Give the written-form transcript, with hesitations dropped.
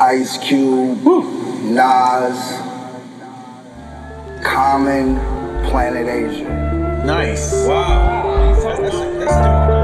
Ice Cube, Nas, Common, Planet Asia. Nice. Wow. That's